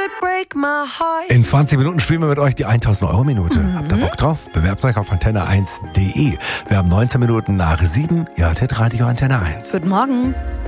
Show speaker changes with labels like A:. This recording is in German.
A: In 20 Minuten spielen wir mit euch die 1000-Euro-Minute. Habt ihr Bock drauf? Bewerbt euch auf antenne1.de. Wir haben 19 Minuten nach 7. Ihr hört Radio Antenne 1.
B: Guten Morgen.